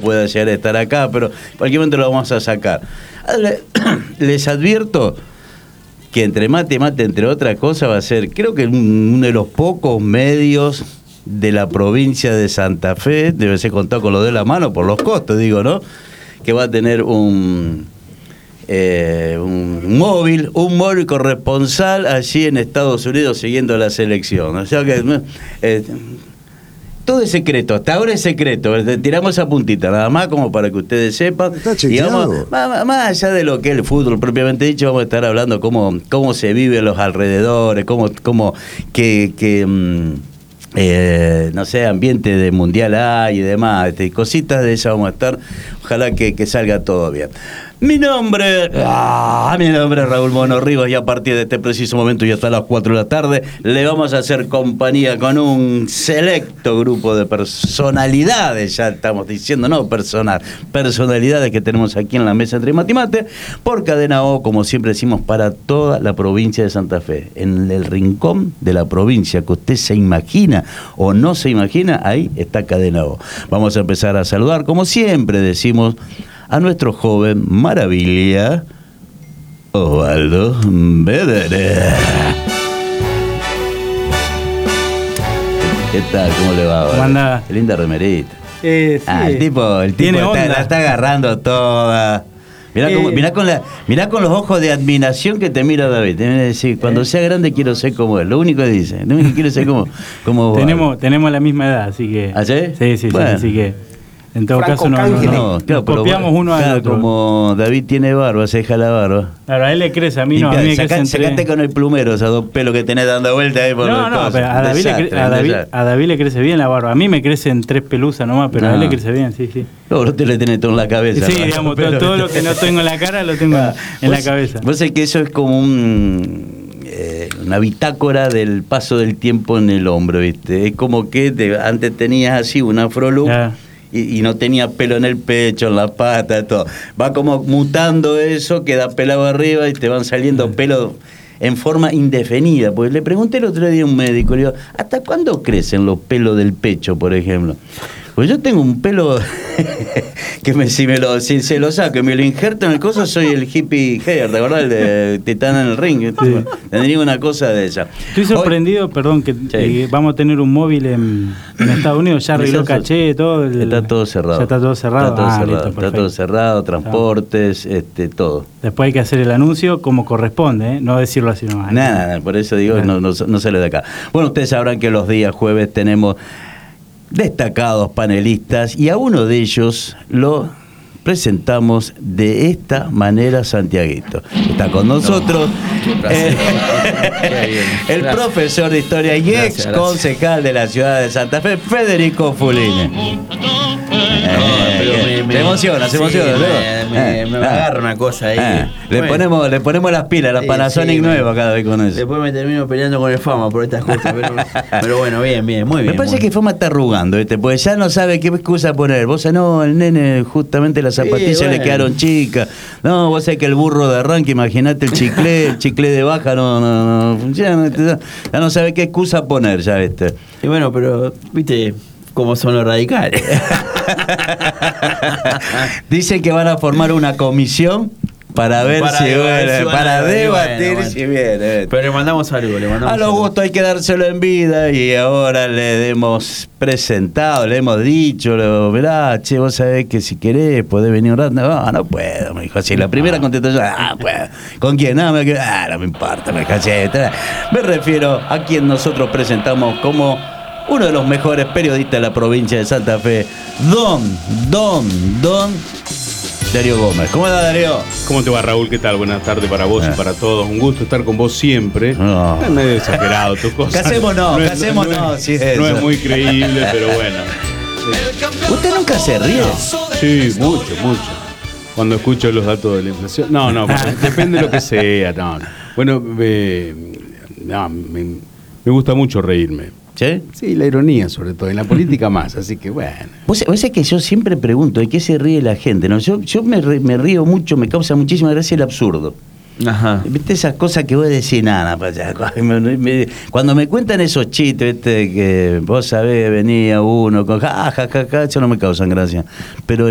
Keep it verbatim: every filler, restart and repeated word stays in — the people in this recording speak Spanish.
pueda llegar a estar acá, pero en cualquier momento lo vamos a sacar. Les advierto que entre mate y mate, entre otras cosas, va a ser, creo que uno de los pocos medios de la provincia de Santa Fe, debe ser contado con lo de la mano por los costos, digo, ¿no? Que va a tener un... Eh, un móvil, un móvil corresponsal allí en Estados Unidos siguiendo la selección. O sea que eh, todo es secreto, hasta ahora es secreto. Tiramos esa puntita, nada más como para que ustedes sepan. Está y vamos, más, más allá de lo que es el fútbol propiamente dicho, vamos a estar hablando cómo, cómo se vive en los alrededores, cómo, cómo que, que mmm, Eh, no sé, ambiente de mundial hay y demás, este, cositas de esas vamos a estar, ojalá que, que salga todo bien. Mi nombre, ah, mi nombre es Raúl Mono Rivas y a partir de este preciso momento y hasta las cuatro de la tarde le vamos a hacer compañía con un selecto grupo de personalidades, ya estamos diciendo, no personal, personalidades que tenemos aquí en la mesa entre mate y mate, por Cadena O, como siempre decimos, para toda la provincia de Santa Fe, en el rincón de la provincia que usted se imagina o no se imagina, ahí está Cadena O. Vamos a empezar a saludar, como siempre decimos, a nuestro joven maravilla, Osvaldo Bedere. ¿Qué tal? ¿Cómo le va? ¿Cómo anda? Qué linda remerita. Eh, sí. Ah, el tipo, el tipo está, la está agarrando toda. Mirá, eh, cómo, mirá, con la, mirá con los ojos de admiración que te mira David. Te viene a decir, cuando eh. sea grande quiero ser como él. Lo único que dice, lo único que quiero ser como, como tenemos, tenemos la misma edad, así que... ¿Ah, sí? Sí, sí, bueno. sí, así que... En todo Franco caso no, no, no, no, claro, copiamos pero, uno claro, al otro. Como David tiene barba, se deja la barba. Claro, a él le crece, a mí no, a mí me Sacá, crecen sacate tres. con el plumero esos dos pelos que tenés dando vuelta ahí por No, no, pero a David, desastre, le, a, David, a David le crece bien la barba. A mí me crecen tres pelusas nomás, pero no. A él le crece bien, sí, sí. No, usted le tiene todo en la cabeza. Sí, ¿no? digamos, todo, todo lo que no tengo en la cara lo tengo en, en la cabeza. Vos sabés que eso es como un... Eh, una bitácora del paso del tiempo en el hombro, ¿viste? Es como que te, antes tenías así un afro-look... Ah. Y, y no tenía pelo en el pecho, en la pata, todo. Va como mutando eso, queda pelado arriba y te van saliendo pelos en forma indefinida. Porque le pregunté el otro día a un médico, le digo, ¿hasta cuándo crecen los pelos del pecho, por ejemplo? Pues yo tengo un pelo que me, si, me lo, si se lo saco y me lo injerto en el coso, soy el hippie hair, ¿te acordás? El de Titán en el ring. Sí. Tendría una cosa de esa. Estoy sorprendido, Hoy, perdón, que sí. eh, vamos a tener un móvil en, en Estados Unidos, ya arregló caché, todo. El, está todo cerrado. Ya está todo cerrado. Está todo, ah, cerrado. Listo, está todo cerrado, transportes, este, todo. Después hay que hacer el anuncio como corresponde, ¿eh? No decirlo así nomás. Nada, nada, por eso digo, no, no, no sale de acá. Bueno, ustedes sabrán que los días jueves tenemos destacados panelistas y a uno de ellos lo presentamos de esta manera, Santiaguito. Está con nosotros no, eh, el gracias. Profesor de Historia y ex concejal de la ciudad de Santa Fe, Federico Fulini. Eh, me, me emociona, se emociona. Sí, me, me, eh, me ah, agarra una cosa ahí. Ah, le, bueno. ponemos, le ponemos las pilas, la sí, Panasonic sí, nueva cada vez con eso. Después me termino peleando con el Fama por estas cosas. Pero, pero bueno, bien, bien, muy bien. Me parece muy que Fama está arrugando, ¿viste? Porque ya no sabe qué excusa poner. Vos no, el nene, justamente las zapatillas sí, bueno. le quedaron chicas. No, vos sabés que el burro de arranque, imagínate el chicle, el chicle de baja no, no, no funciona. Ya no sabe qué excusa poner, ya, ¿viste? Y bueno, pero, ¿viste cómo son los radicales? Dicen que van a formar una comisión para ver para si viene, si para debatir bueno, si viene. Pero le mandamos algo, le mandamos a los gustos hay que dárselo en vida y ahora le hemos presentado, le hemos dicho, le, mirá, che, vos sabés que si querés podés venir un rato. No, no puedo, me dijo así. La primera contestación, ah, puedo. ¿Con quién? No, me, ah, no me importa, me dijo así. Me refiero a quien nosotros presentamos como uno de los mejores periodistas de la provincia de Santa Fe, Don, Don, Don Darío Gómez. ¿Cómo estás, Darío? ¿Cómo te va, Raúl? ¿Qué tal? Buenas tardes para vos eh. y para todos. Un gusto estar con vos siempre. No. Es medio exagerado tu cosa. Casémonos, no casémonos. No, es, sí es, no es muy creíble, pero bueno. Sí. ¿Usted nunca se ríe? No. Sí, mucho, mucho. Cuando escucho los datos de la inflación. No, no, depende de lo que sea. No, no. Bueno, eh, no, me, me gusta mucho reírme. ¿Sí? Sí, la ironía sobre todo, en la política más, así que bueno. Vos sabés que yo siempre pregunto, ¿de qué se ríe la gente? ¿No? Yo, yo me, me río mucho, me causa muchísima gracia el absurdo. Ajá. ¿Viste esas cosas que vos decís, nada, cuando me cuentan esos chistes, ¿viste? Que vos sabés, venía uno con ja, ja, ja, ja, eso no me causan gracia. Pero